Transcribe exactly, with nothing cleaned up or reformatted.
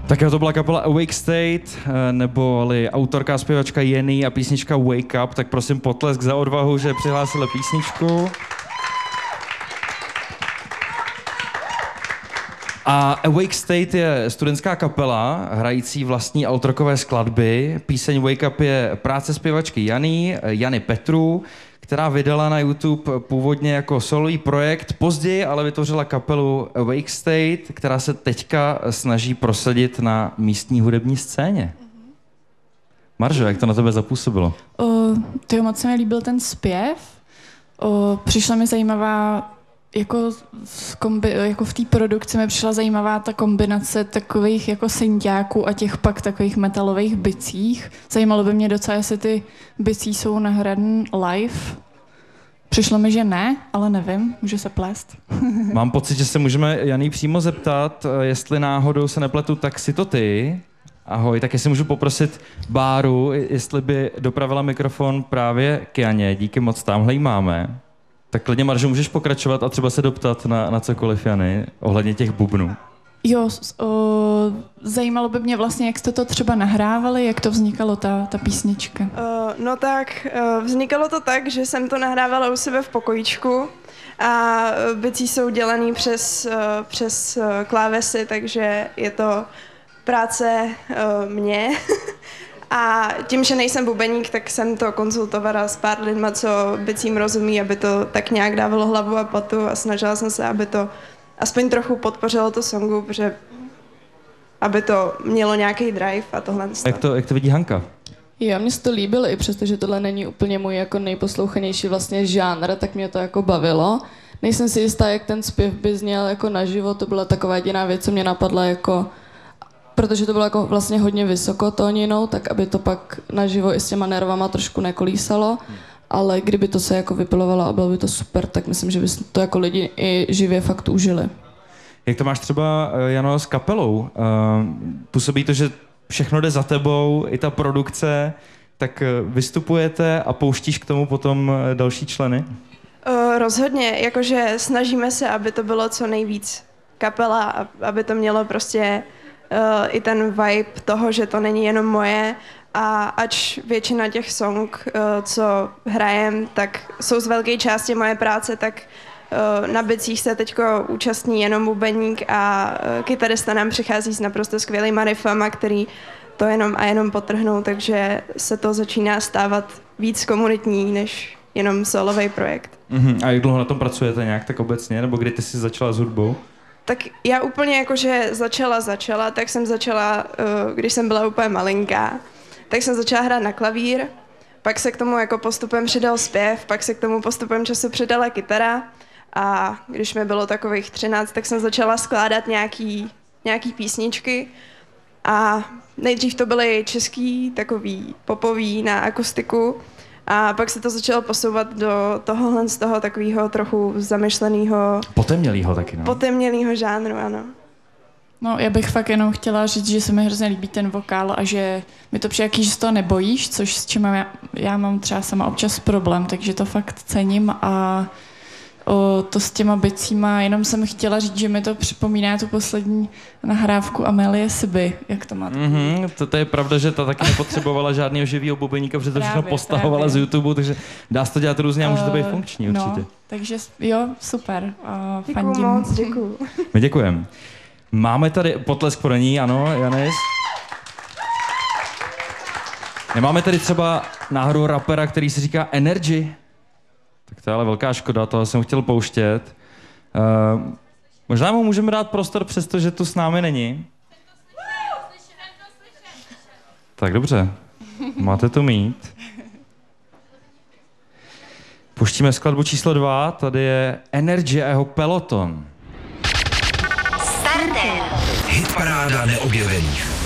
Tak jo, to byla kapela Awake State, neboli autorka a zpěvačka Jenny a písnička Wake Up, tak prosím potlesk za odvahu, že přihlásili písničku. A Awake State je studentská kapela, hrající vlastní autorkové skladby. Píseň Wake Up je práce zpěvačky Jany, Jany Petru, která vydala na YouTube původně jako solový projekt, později ale vytvořila kapelu Awake State, která se teďka snaží prosadit na místní hudební scéně. Maržo, jak to na tebe zapůsobilo? To moc se mi líbil ten zpěv. O, přišla mi zajímavá, jako, kombi, jako v té produkci mi přišla zajímavá ta kombinace takových jako synťáků a těch pak takových metalových bicích. Zajímalo by mě docela, jestli ty bicí jsou nahraný live. Přišlo mi, že ne, ale nevím, může se plést. Mám pocit, že se můžeme Janý přímo zeptat, jestli náhodou se nepletu, tak si to ty. Ahoj, tak jestli můžu poprosit Báru, jestli by dopravila mikrofon právě k Janě. Díky moc, tamhle ji máme. Tak klidně, Maržo, můžeš pokračovat a třeba se doptat na, na cokoliv, Jany, ohledně těch bubnů. Jo, o, zajímalo by mě vlastně, jak jste to třeba nahrávali, jak to vznikalo, ta, ta písnička. Uh, no tak, uh, vznikalo to tak, že jsem to nahrávala u sebe v pokojíčku a bicí jsou dělaný přes, uh, přes uh, klávesy, takže je to práce uh, mě. A tím, že nejsem bubeník, tak jsem to konzultovala s pár lidma, co bicím rozumí, aby to tak nějak dávalo hlavu a patu a snažila jsem se, aby to aspoň trochu podpořilo to songu, protože aby to mělo nějaký drive a tohle. Jak to, jak to vidí Hanka? Jo, mně se to líbilo, i přesto, že tohle není úplně můj jako nejposlouchanější vlastně žánr, tak mě to jako bavilo. Nejsem si jistá, jak ten zpěv by zněl jako naživo, to byla taková jediná věc, co mě napadla jako, protože to bylo jako vlastně hodně vysoko tóninou, tak aby to pak naživo i s těma nervama trošku nekolísalo, ale kdyby to se jako vypilovalo a bylo by to super, tak myslím, že by to jako lidi i živě fakt užili. Jak to máš třeba, Jano, s kapelou? Působí to, že všechno jde za tebou, i ta produkce, tak vystupujete a pouštíš k tomu potom další členy? Uh, rozhodně, jakože snažíme se, aby to bylo co nejvíc kapela, aby to mělo prostě uh, i ten vibe toho, že to není jenom moje, a ač většina těch song, uh, co hrajem, tak jsou z velké části moje práce, tak uh, na bicích se teďko účastní jenom bubeník a uh, kytarista nám přichází s naprosto skvělýma riffama, který to jenom a jenom potrhnou, takže se to začíná stávat víc komunitní než jenom solový projekt. Mm-hmm. A jak dlouho na tom pracujete nějak tak obecně, nebo kdy ty jsi začala s hudbou? Tak já úplně jakože začala, začala, tak jsem začala, uh, když jsem byla úplně malinká, tak jsem začala hrát na klavír, pak se k tomu jako postupem přidal zpěv, pak se k tomu postupem času přidala kytara a když mi bylo takových třináct, tak jsem začala skládat nějaký, nějaký písničky a nejdřív to byly český, takový popový na akustiku a pak se to začalo posouvat do tohohle z toho takového trochu zamyšleného... Potemnělýho taky, no. Potemnělýho žánru, ano. No, já bych fakt jenom chtěla říct, že se mi hrozně líbí ten vokál a že mi to přijde, že z toho nebojíš, což s čím já, já mám třeba sama občas problém, takže to fakt cením a o, to s těma bicíma, jenom jsem chtěla říct, že mi to připomíná tu poslední nahrávku Amélie Siby, jak to máte. Mm-hmm, to, to je pravda, že ta taky nepotřebovala žádného živého bubeníka, protože to všechno Právě, postahovala právě. z YouTube, takže dá se to dělat různě a může to být funkční určitě. No, takže jo, super. Uh, Děkuju fandím. moc, děkuju. My děkujeme. Máme tady potlesk pro ní, ano, Janis? Nemáme tady třeba náhodou rapera, který se říká Energy? Tak to je ale velká škoda, toho jsem chtěl pouštět. Uh, možná mu můžeme dát prostor, přestože tu s námi není. Tak dobře, máte to mít. Puštíme skladbu číslo dva, tady je Energy a jeho Peloton. Hitparáda neobjevených.